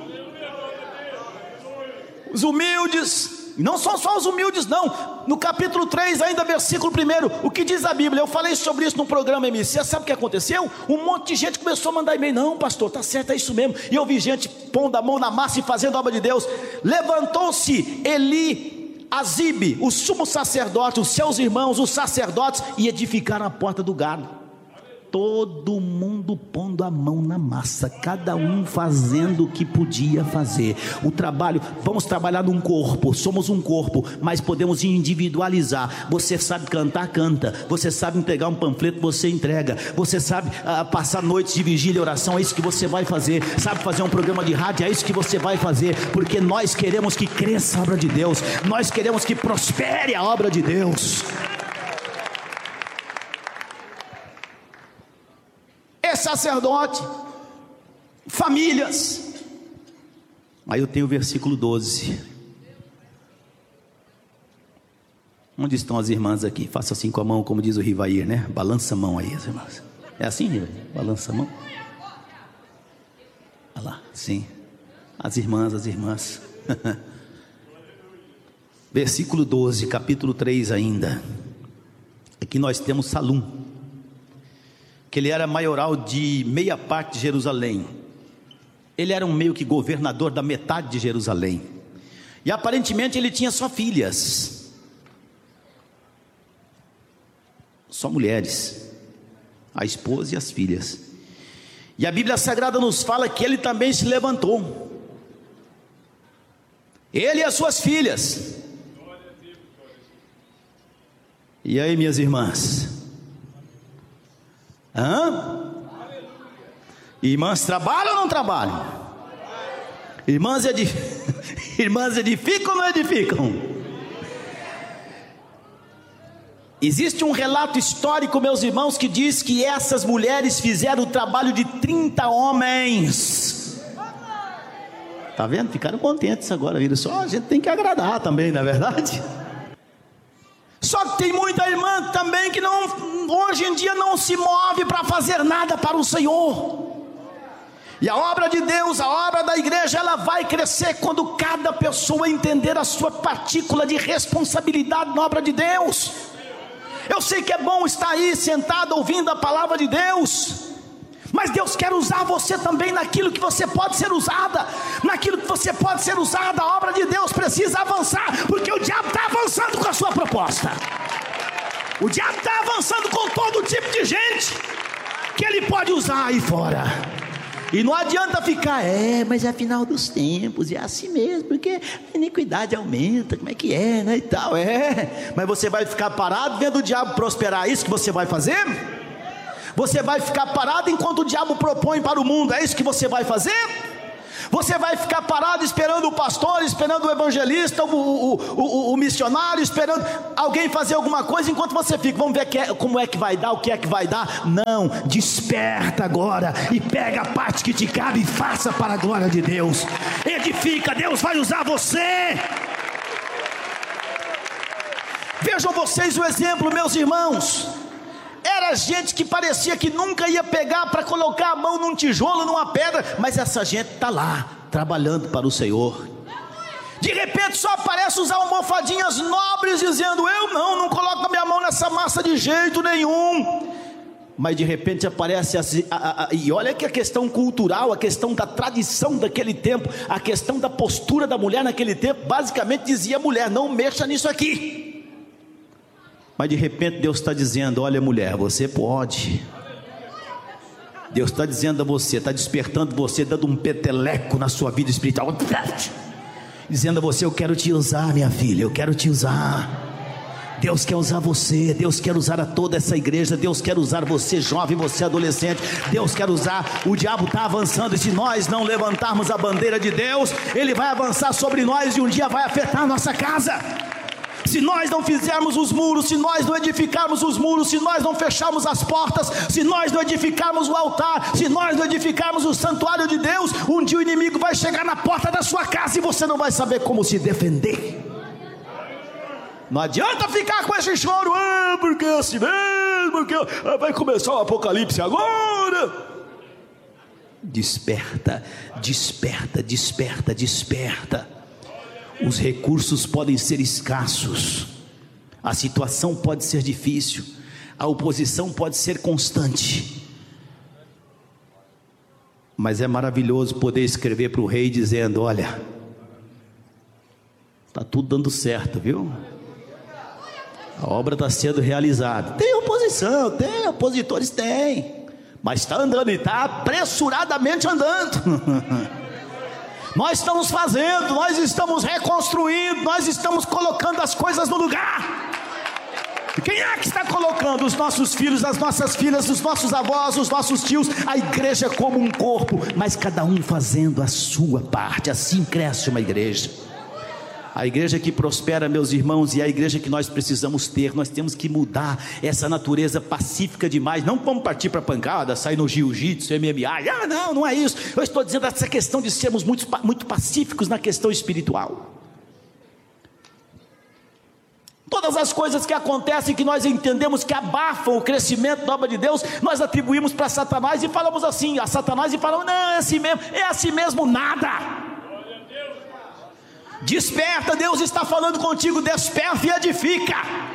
Speaker 10: Os humildes, não são só os humildes não. No capítulo 3 ainda, versículo 1, o que diz a Bíblia? Eu falei sobre isso no programa MC. Você sabe o que aconteceu? Um monte de gente começou a mandar e-mail: não, pastor, está certo, é isso mesmo. E eu vi gente pondo a mão na massa e fazendo a obra de Deus. Levantou-se Eliasibe, o sumo sacerdote, os seus irmãos, os sacerdotes, e edificaram a porta do gado. Todo mundo pondo a mão na massa, cada um fazendo o que podia fazer. O trabalho, vamos trabalhar num corpo, somos um corpo, mas podemos individualizar. Você sabe cantar, canta. Você sabe entregar um panfleto, você entrega. Você sabe passar noites de vigília e oração, é isso que você vai fazer. Sabe fazer um programa de rádio, é isso que você vai fazer. Porque nós queremos que cresça a obra de Deus, nós queremos que prospere a obra de Deus. Sacerdote, famílias. Aí eu tenho o versículo 12. Onde estão as irmãs aqui? Faça assim com a mão, como diz o Rivair, né? Balança a mão aí, as irmãs. É assim, Rivair? Balança a mão. Olha lá, sim. As irmãs. Versículo 12, capítulo 3 ainda. Aqui nós temos Salum, que ele era maioral de meia parte de Jerusalém. Ele era um meio que governador da metade de Jerusalém. E aparentemente ele tinha só filhas, só mulheres, a esposa e as filhas. E a Bíblia Sagrada nos fala que ele também se levantou, ele e as suas filhas. E aí, minhas irmãs? Irmãs trabalham ou não trabalham? Irmãs edificam ou não edificam? Existe um relato histórico, meus irmãos, que diz que essas mulheres fizeram o trabalho de 30 homens. Tá vendo? Ficaram contentes agora, viram só? A gente tem que agradar também, não é verdade? Só que tem muita irmã também que hoje em dia não se move para fazer nada para o Senhor. E a obra de Deus, a obra da igreja, ela vai crescer quando cada pessoa entender a sua partícula de responsabilidade na obra de Deus. Eu sei que é bom estar aí sentado ouvindo a palavra de Deus, mas Deus quer usar você também naquilo que você pode ser usada. Naquilo que você pode ser usada, a obra de Deus precisa avançar, porque o diabo está avançando com a sua proposta. O diabo está avançando com todo tipo de gente que ele pode usar aí fora. E não adianta ficar, mas é final dos tempos, é assim mesmo, porque a iniquidade aumenta, como é que é, né, e tal, mas você vai ficar parado vendo o diabo prosperar, é isso que você vai fazer? Você vai ficar parado enquanto o diabo propõe para o mundo, é isso que você vai fazer? Você vai ficar parado esperando o pastor, esperando o evangelista, o missionário, esperando alguém fazer alguma coisa, enquanto você fica, vamos ver como é que vai dar, o que é que vai dar. Não, desperta agora e pega a parte que te cabe e faça para a glória de Deus. Edifica, Deus vai usar você. Vejam vocês o exemplo, meus irmãos. Era gente que parecia que nunca ia pegar para colocar a mão num tijolo, numa pedra, mas essa gente está lá, trabalhando para o Senhor. De repente só aparece os almofadinhas nobres dizendo, eu não coloco a minha mão nessa massa de jeito nenhum. Mas de repente aparece e olha que a questão cultural, a questão da tradição daquele tempo, a questão da postura da mulher naquele tempo, basicamente dizia a mulher, não mexa nisso aqui. Mas de repente Deus está dizendo, olha mulher, você pode. Deus está dizendo a você, está despertando você, dando um peteleco na sua vida espiritual, dizendo a você, eu quero te usar, minha filha, eu quero te usar. Deus quer usar você, Deus quer usar a toda essa igreja, Deus quer usar você jovem, você adolescente, Deus quer usar. O diabo está avançando, e se nós não levantarmos a bandeira de Deus, ele vai avançar sobre nós e um dia vai afetar a nossa casa. Se nós não fizermos os muros, se nós não edificarmos os muros, se nós não fecharmos as portas, se nós não edificarmos o altar, se nós não edificarmos o santuário de Deus, um dia o inimigo vai chegar na porta da sua casa e você não vai saber como se defender. Não adianta ficar com esse choro, porque é assim mesmo, porque vai começar o apocalipse agora. Desperta, desperta, desperta, desperta. Os recursos podem ser escassos, a situação pode ser difícil, a oposição pode ser constante, mas é maravilhoso poder escrever para o rei dizendo, olha, está tudo dando certo, viu? A obra está sendo realizada. Tem oposição, tem opositores, tem, mas está andando e está apressuradamente andando. Nós estamos fazendo, nós estamos reconstruindo, nós estamos colocando as coisas no lugar. Quem é que está colocando? Os nossos filhos, as nossas filhas, os nossos avós, os nossos tios. A igreja é como um corpo, mas cada um fazendo a sua parte. Assim cresce uma igreja. A igreja que prospera, meus irmãos, e a igreja que nós precisamos ter. Nós temos que mudar essa natureza pacífica demais. Não vamos partir para pancada, sair no jiu-jitsu, MMA. Não é isso. Eu estou dizendo essa questão de sermos muito pacíficos na questão espiritual. Todas as coisas que acontecem, que nós entendemos que abafam o crescimento da obra de Deus, nós atribuímos para Satanás e falamos assim a Satanás e falamos, não, é assim mesmo nada. Desperta, Deus está falando contigo, desperta e edifica.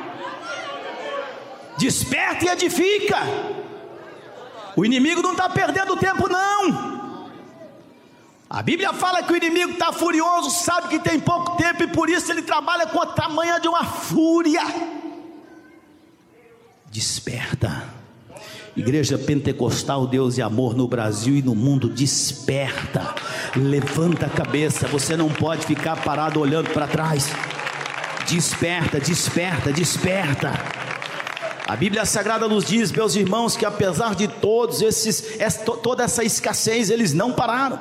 Speaker 10: Desperta e edifica. O inimigo não está perdendo tempo não. A Bíblia fala que o inimigo está furioso, sabe que tem pouco tempo e por isso ele trabalha com a tamanha de uma fúria. Desperta. Igreja Pentecostal Deus e Amor no Brasil e no mundo, desperta, levanta a cabeça, você não pode ficar parado olhando para trás. Desperta, desperta, desperta. A Bíblia Sagrada nos diz, meus irmãos, que apesar de toda essa escassez, eles não pararam.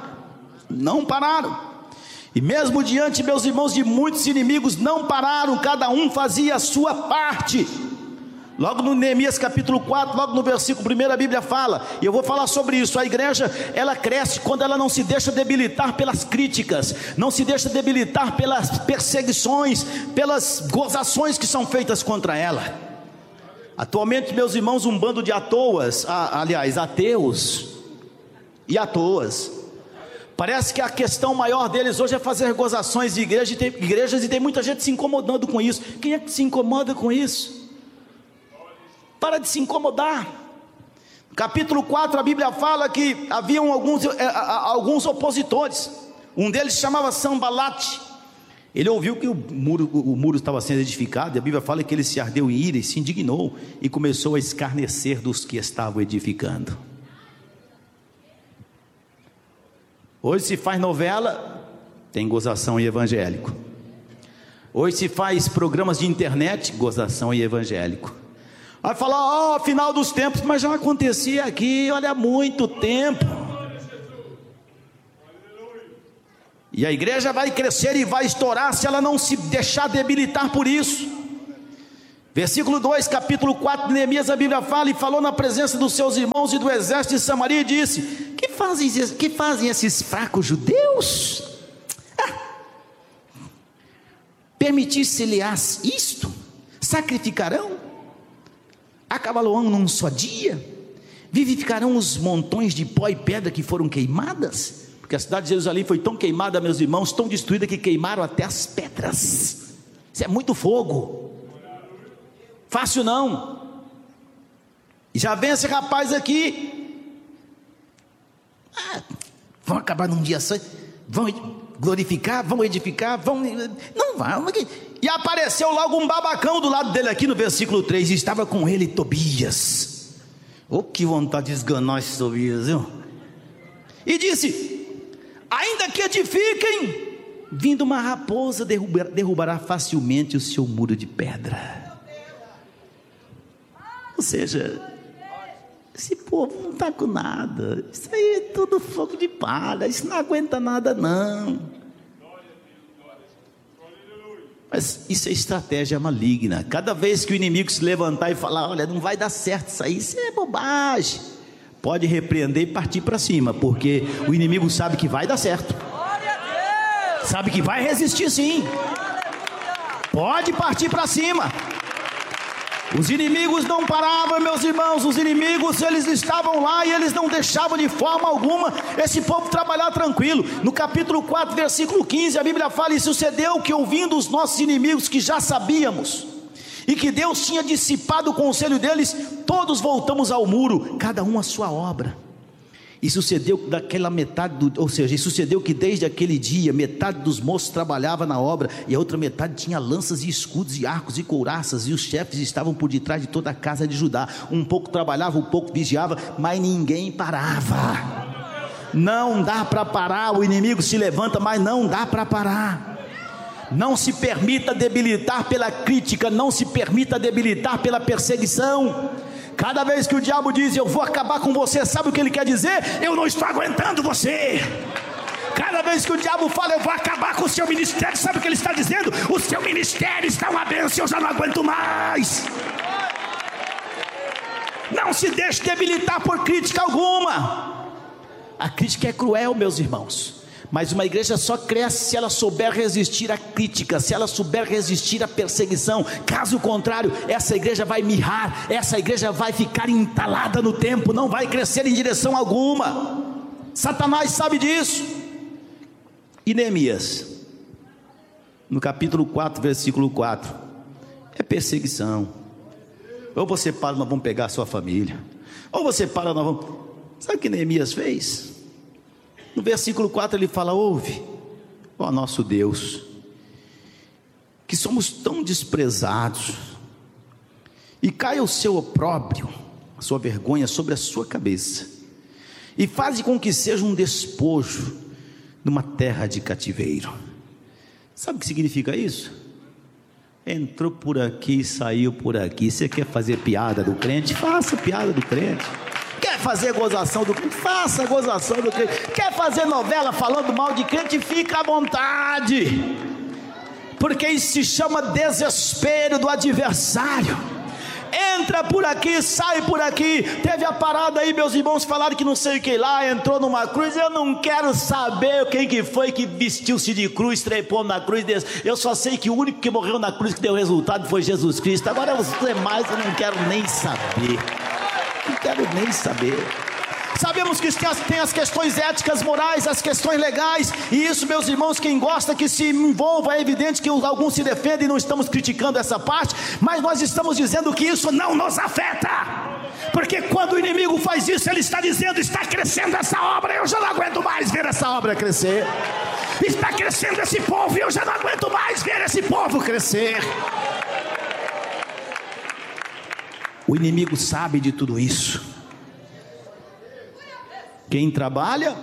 Speaker 10: E mesmo diante, meus irmãos, de muitos inimigos, não pararam, cada um fazia a sua parte. Logo no Neemias capítulo 4, logo no versículo 1, a Bíblia fala, e eu vou falar sobre isso, a igreja, ela cresce quando ela não se deixa debilitar pelas críticas, não se deixa debilitar pelas perseguições, pelas gozações que são feitas contra ela. Atualmente, meus irmãos, um bando de ateus e atoas, parece que a questão maior deles hoje é fazer gozações de igrejas, e tem muita gente se incomodando com isso. Quem é que se incomoda com isso? Para de se incomodar. Capítulo 4, a Bíblia fala que haviam alguns opositores. Um deles se chamava Sambalate. Ele ouviu que o muro estava sendo edificado, e a Bíblia fala que ele se ardeu em ira e se indignou e começou a escarnecer dos que estavam edificando. Hoje se faz novela, tem gozação e evangélico. Hoje se faz programas de internet, gozação e evangélico. Vai falar, final dos tempos, mas já acontecia aqui, olha, há muito tempo. E a igreja vai crescer e vai estourar se ela não se deixar debilitar por isso. Versículo 2, capítulo 4 de Neemias, a Bíblia fala: e falou na presença dos seus irmãos e do exército de Samaria e disse: que fazem esses fracos judeus? Permitisse-lhes isto? Sacrificarão? Acabarão num só dia? Vivificarão os montões de pó e pedra que foram queimadas? Porque a cidade de Jerusalém foi tão queimada, meus irmãos, tão destruída, que queimaram até as pedras. Isso é muito fogo. Fácil não. E já vem esse rapaz aqui. Vão acabar num dia só. Vão glorificar, vão edificar, não vão. E apareceu logo um babacão do lado dele aqui no versículo 3. E estava com ele Tobias. Oh, que vontade de esganar esse Tobias, viu? E disse: ainda que edifiquem, vindo uma raposa derrubará facilmente o seu muro de pedra. Ou seja, esse povo não está com nada. Isso aí é tudo fogo de palha. Isso não aguenta nada não. Mas isso é estratégia maligna. Cada vez que o inimigo se levantar e falar: olha, não vai dar certo isso é bobagem, pode repreender e partir para cima, porque o inimigo sabe que vai dar certo, sabe que vai resistir sim. Pode partir para cima. Os inimigos não paravam, meus irmãos. Os inimigos, eles estavam lá e eles não deixavam de forma alguma esse povo trabalhar tranquilo. No capítulo 4, versículo 15, a Bíblia fala: e sucedeu que, ouvindo os nossos inimigos, que já sabíamos, e que Deus tinha dissipado o conselho deles, todos voltamos ao muro, cada um a sua obra. E sucedeu daquela metade, sucedeu que desde aquele dia, metade dos moços trabalhava na obra, e a outra metade tinha lanças e escudos e arcos e couraças, e os chefes estavam por detrás de toda a casa de Judá. Um pouco trabalhava, um pouco vigiava, mas ninguém parava. Não dá para parar. O inimigo se levanta, mas não dá para parar. Não se permita debilitar pela crítica, não se permita debilitar pela perseguição. Cada vez que o diabo diz: eu vou acabar com você, sabe o que ele quer dizer? Eu não estou aguentando você. Cada vez que o diabo fala: eu vou acabar com o seu ministério, sabe o que ele está dizendo? O seu ministério está uma bênção, eu já não aguento mais. Não se deixe debilitar por crítica alguma. A crítica é cruel, meus irmãos, mas uma igreja só cresce se ela souber resistir à crítica, se ela souber resistir à perseguição. Caso contrário, essa igreja vai mirrar, essa igreja vai ficar entalada no tempo, não vai crescer em direção alguma. Satanás sabe disso. E Neemias, no capítulo 4, versículo 4, é perseguição. Ou você para, nós vamos pegar a sua família. Ou você para, nós vamos... Sabe o que Neemias fez? No versículo 4 ele fala: ouve, ó nosso Deus, que somos tão desprezados, e caia o seu opróbrio, a sua vergonha sobre a sua cabeça, e faze com que seja um despojo numa terra de cativeiro. Sabe o que significa isso? Entrou por aqui e saiu por aqui. Você quer fazer piada do crente? Faça piada do crente. Quer fazer gozação do crente? Faça gozação do crente. Quer fazer novela falando mal de crente? Fica à vontade, porque isso se chama desespero do adversário. Entra por aqui, sai por aqui. Teve a parada aí, meus irmãos falaram que não sei o que lá, entrou numa cruz. Eu não quero saber quem que foi que vestiu-se de cruz, trepou na cruz. Eu só sei que o único que morreu na cruz que deu resultado foi Jesus Cristo. Agora os demais eu não quero nem saber. Não quero nem saber. Sabemos que tem as questões éticas, morais, as questões legais, e isso, meus irmãos, quem gosta que se envolva. É evidente que alguns se defendem, não estamos criticando essa parte, mas nós estamos dizendo que isso não nos afeta, porque quando o inimigo faz isso, ele está dizendo: está crescendo essa obra, eu já não aguento mais ver essa obra crescer. Está crescendo esse povo, e eu já não aguento mais ver esse povo crescer. O inimigo sabe de tudo isso. Quem trabalha,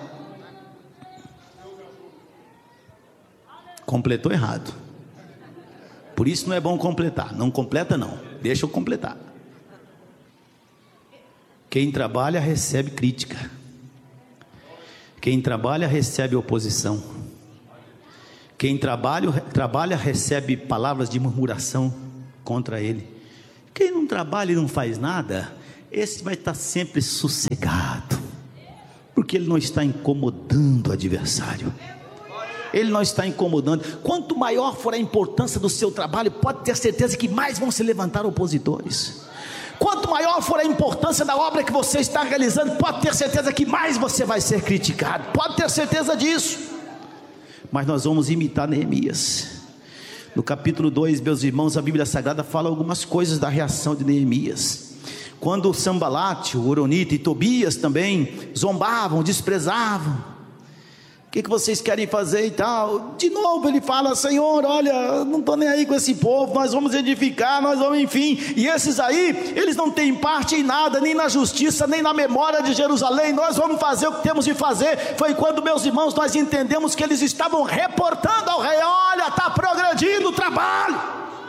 Speaker 10: completou errado. Por isso não é bom completar. Não completa não, deixa eu completar. Quem trabalha recebe crítica. Quem trabalha recebe oposição. Quem trabalha recebe palavras de murmuração contra ele. Quem não trabalha e não faz nada, esse vai estar sempre sossegado, porque ele não está incomodando o adversário. Ele não está incomodando. Quanto maior for a importância do seu trabalho, pode ter certeza que mais vão se levantar opositores. Quanto maior for a importância da obra que você está realizando, pode ter certeza que mais você vai ser criticado. Pode ter certeza disso. Mas nós vamos imitar Neemias. No capítulo 2, meus irmãos, a Bíblia Sagrada fala algumas coisas da reação de Neemias. Quando Sambalate, o Horonita e Tobias também zombavam, desprezavam, o que vocês querem fazer e tal? De novo ele fala: Senhor, olha, não estou nem aí com esse povo, nós vamos edificar, nós vamos, enfim. E esses aí, eles não têm parte em nada, nem na justiça, nem na memória de Jerusalém. Nós vamos fazer o que temos de fazer. Foi quando, meus irmãos, nós entendemos que eles estavam reportando ao rei: olha, está progredindo o trabalho,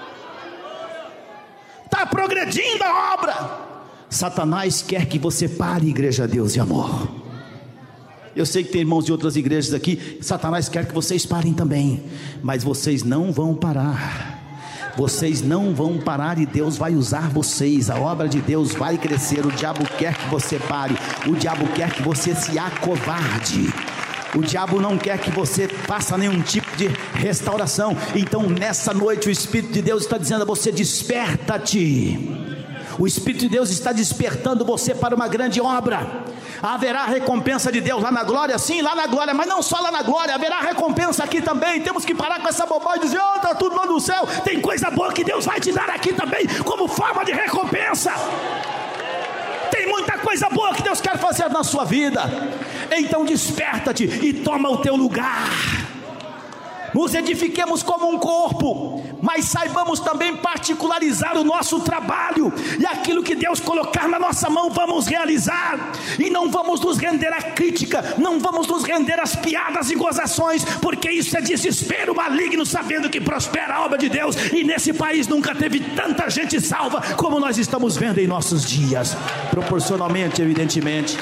Speaker 10: está progredindo a obra. Satanás quer que você pare, igreja Deus e Amor. Eu sei que tem irmãos de outras igrejas aqui. Satanás quer que vocês parem também, mas vocês não vão parar. Vocês não vão parar e Deus vai usar vocês. A obra de Deus vai crescer. O diabo quer que você pare. O diabo quer que você se acovarde. O diabo não quer que você faça nenhum tipo de restauração. Então nessa noite o Espírito de Deus está dizendo a você: desperta-te. O Espírito de Deus está despertando você para uma grande obra. Haverá recompensa de Deus lá na glória, sim, lá na glória, mas não só lá na glória, haverá recompensa aqui também. Temos que parar com essa bobagem e dizer: oh, está tudo lá no céu. Tem coisa boa que Deus vai te dar aqui também, como forma de recompensa. Tem muita coisa boa que Deus quer fazer na sua vida. Então desperta-te e toma o teu lugar. Nos edifiquemos como um corpo, mas saibamos também particularizar o nosso trabalho, e aquilo que Deus colocar na nossa mão vamos realizar, e não vamos nos render à crítica, não vamos nos render às piadas e gozações, porque isso é desespero maligno, sabendo que prospera a obra de Deus, e nesse país nunca teve tanta gente salva como nós estamos vendo em nossos dias, proporcionalmente, evidentemente.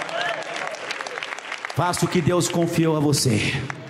Speaker 10: Faça o que Deus confiou a você.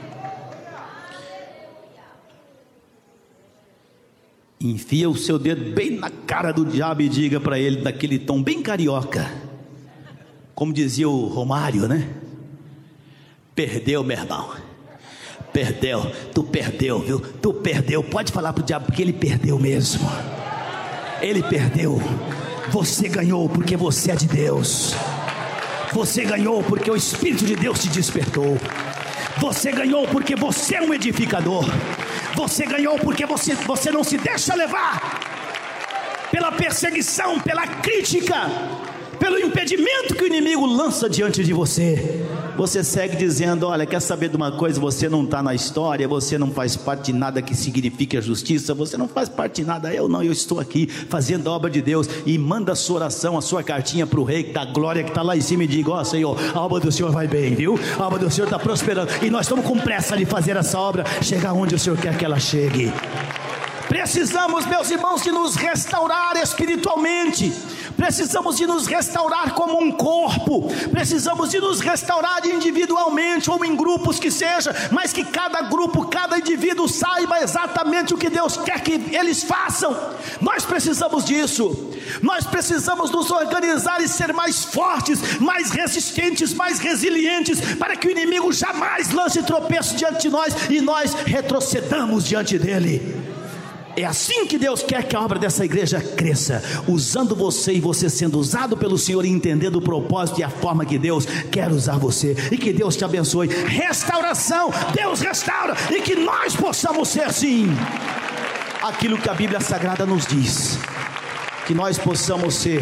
Speaker 10: Enfia o seu dedo bem na cara do diabo e diga para ele, daquele tom bem carioca, como dizia o Romário, né? Perdeu, meu irmão. Perdeu, tu perdeu, viu? Tu perdeu. Pode falar para o diabo, porque ele perdeu mesmo. Ele perdeu. Você ganhou porque você é de Deus. Você ganhou porque o Espírito de Deus te despertou. Você ganhou porque você é um edificador. Você ganhou porque você não se deixa levar pela perseguição, pela crítica, pelo impedimento que o inimigo lança diante de você. Você segue dizendo: olha, quer saber de uma coisa? Você não está na história, você não faz parte de nada que signifique a justiça, você não faz parte de nada. Eu estou aqui fazendo a obra de Deus. E manda a sua oração, a sua cartinha para o Rei da Glória que está lá em cima, e diga: ó, Senhor, a obra do Senhor vai bem, viu? A obra do Senhor está prosperando, e nós estamos com pressa de fazer essa obra chegar onde o Senhor quer que ela chegue. Precisamos, meus irmãos, de nos restaurar espiritualmente. Precisamos de nos restaurar como um corpo. Precisamos de nos restaurar individualmente ou em grupos que seja, mas que cada grupo, cada indivíduo saiba exatamente o que Deus quer que eles façam. Nós precisamos disso. Nós precisamos nos organizar e ser mais fortes, mais resistentes, mais resilientes, para que o inimigo jamais lance tropeço diante de nós e nós retrocedamos diante dele. É assim que Deus quer que a obra dessa igreja cresça, usando você, e você sendo usado pelo Senhor, e entendendo o propósito e a forma que Deus quer usar você. E que Deus te abençoe. Restauração, Deus restaura, e que nós possamos ser, sim, aquilo que a Bíblia Sagrada nos diz. Que nós possamos ser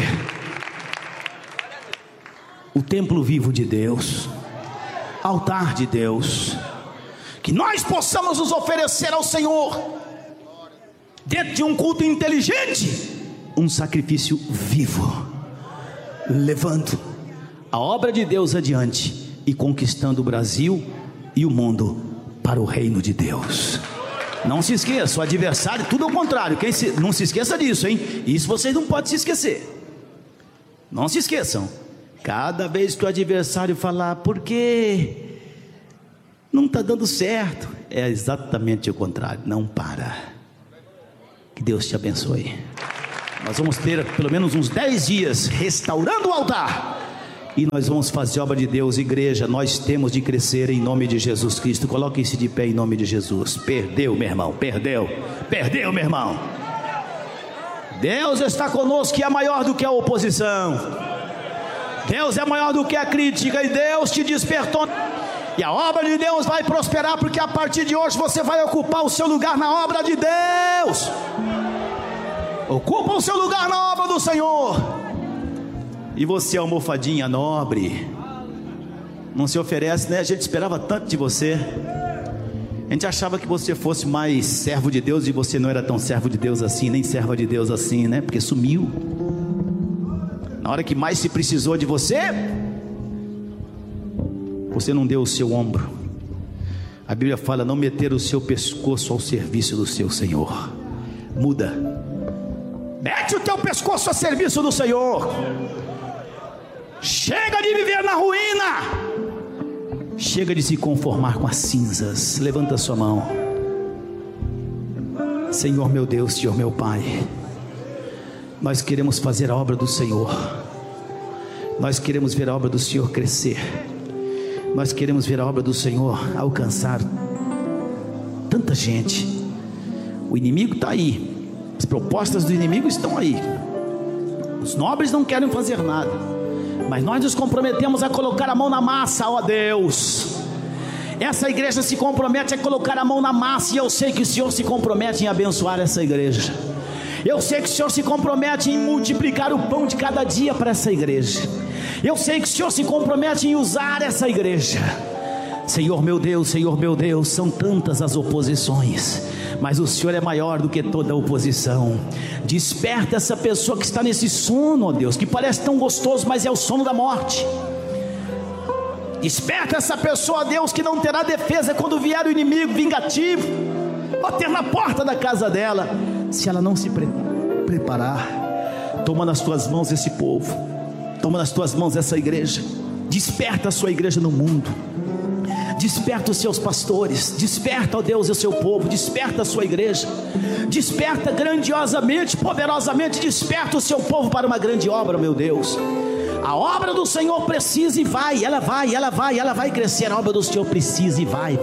Speaker 10: o templo vivo de Deus, altar de Deus. Que nós possamos nos oferecer ao Senhor, dentro de um culto inteligente, um sacrifício vivo, levando a obra de Deus adiante e conquistando o Brasil e o mundo para o reino de Deus. Não se esqueça, o adversário, tudo ao contrário. Não se esqueça disso, hein? Isso vocês não podem se esquecer. Não se esqueçam. Cada vez que o adversário falar: por que não está dando certo? é exatamente o contrário, não para. Que Deus te abençoe. Nós vamos ter pelo menos uns 10 dias restaurando o altar, e nós vamos fazer obra de Deus. Igreja, nós temos de crescer em nome de Jesus Cristo. Coloque-se de pé em nome de Jesus. Perdeu, meu irmão, perdeu, meu irmão. Deus está conosco, que é maior do que a oposição. Deus é maior do que a crítica, e Deus te despertou. E a obra de Deus vai prosperar, porque a partir de hoje você vai ocupar o seu lugar na obra de Deus. Ocupa o seu lugar na obra do Senhor. E você, almofadinha nobre, não se oferece, né? A gente esperava tanto de você. A gente achava que você fosse mais servo de Deus, e você não era tão servo de Deus assim, nem serva de Deus assim, né? Porque sumiu. Na hora que mais se precisou de você, você não deu o seu ombro. A Bíblia fala: não meter o seu pescoço ao serviço do seu Senhor. Muda. Mete o teu pescoço a serviço do Senhor. Chega de viver na ruína. Chega de se conformar com as cinzas. Levanta a sua mão. Senhor meu Deus, Senhor meu Pai, nós queremos fazer a obra do Senhor. Nós queremos ver a obra do Senhor crescer. Nós queremos ver a obra do Senhor alcançar tanta gente. O inimigo está aí. As propostas do inimigo estão aí. Os nobres não querem fazer nada, mas nós nos comprometemos a colocar a mão na massa, ó Deus. Essa igreja se compromete a colocar a mão na massa, e eu sei que o Senhor se compromete em abençoar essa igreja. Eu sei que o Senhor se compromete em multiplicar o pão de cada dia para essa igreja. Eu sei que o Senhor se compromete em usar essa igreja. Senhor meu Deus, são tantas as oposições, mas o Senhor é maior do que toda oposição. Desperta essa pessoa que está nesse sono, ó Deus, que parece tão gostoso, mas é o sono da morte. Desperta essa pessoa, ó Deus, que não terá defesa quando vier o inimigo vingativo bater na porta da casa dela, se ela não se preparar. Toma nas tuas mãos esse povo, toma nas tuas mãos essa igreja. Desperta a sua igreja no mundo. Desperta os seus pastores, desperta, ó Deus, o seu povo, desperta a sua igreja, desperta grandiosamente, poderosamente, desperta o seu povo para uma grande obra, meu Deus. A obra do Senhor precisa e vai, ela vai crescer. A obra do Senhor precisa e vai.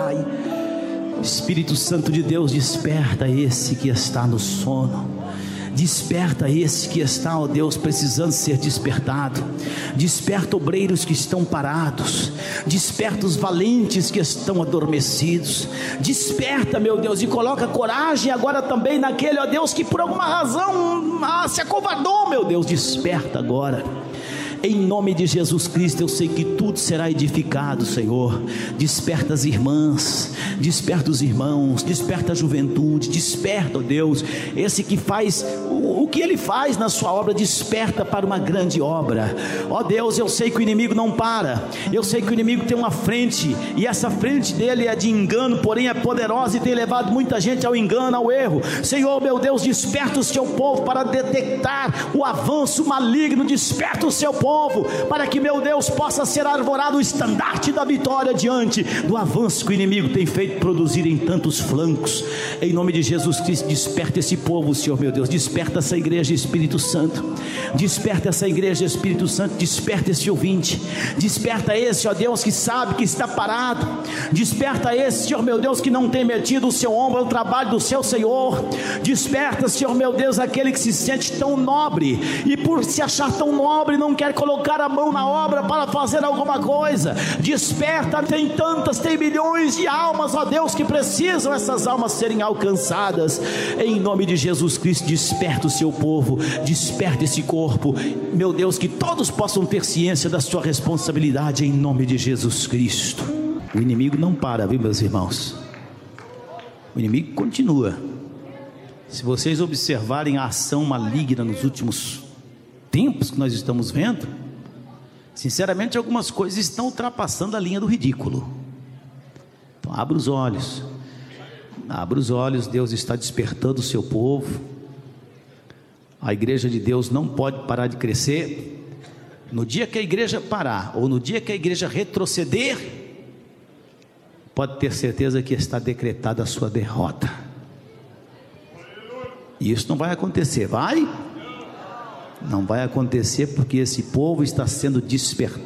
Speaker 10: Espírito Santo de Deus, desperta esse que está no sono. Desperta esse que está, ó Deus, precisando ser despertado. Desperta obreiros que estão parados. Desperta os valentes que estão adormecidos. Desperta, meu Deus, e coloca coragem agora também naquele, ó Deus, que por alguma razão se acovardou, meu Deus. Desperta agora. Em nome de Jesus Cristo, eu sei que tudo será edificado, Senhor. Desperta as irmãs, desperta os irmãos, desperta a juventude, desperta, ó Deus, esse que faz o que ele faz na sua obra, desperta para uma grande obra. Ó Deus, eu sei que o inimigo não para, eu sei que o inimigo tem uma frente, e essa frente dele é de engano, porém é poderosa e tem levado muita gente ao engano, ao erro. Senhor, meu Deus, desperta o seu povo para detectar o avanço maligno, desperta o seu povo, para que, meu Deus, possa ser arvorado o estandarte da vitória diante do avanço que o inimigo tem feito produzir em tantos flancos. Em nome de Jesus Cristo, desperta esse povo, Senhor meu Deus, desperta essa igreja, Espírito Santo, desperta essa igreja, Espírito Santo, desperta esse ouvinte, desperta esse, ó Deus, que sabe que está parado, desperta esse, Senhor meu Deus, que não tem metido o seu ombro ao trabalho do seu Senhor, desperta, Senhor meu Deus, aquele que se sente tão nobre, e por se achar tão nobre, não quer colocar a mão na obra para fazer alguma coisa. Desperta, tem milhões de almas, ó Deus, que precisam essas almas serem alcançadas. Em nome de Jesus Cristo, desperta o seu povo, desperta esse corpo, meu Deus, que todos possam ter ciência da sua responsabilidade, em nome de Jesus Cristo. O inimigo não para, viu, meus irmãos? O inimigo continua. Se vocês observarem a ação maligna nos últimos tempos que nós estamos vendo, sinceramente, algumas coisas estão ultrapassando a linha do ridículo. Então abra os olhos, Deus está despertando o seu povo. A igreja de Deus não pode parar de crescer. No dia que a igreja parar, ou no dia que a igreja retroceder, pode ter certeza que está decretada a sua derrota. E isso não vai acontecer, vai? Não vai acontecer, porque esse povo está sendo despertado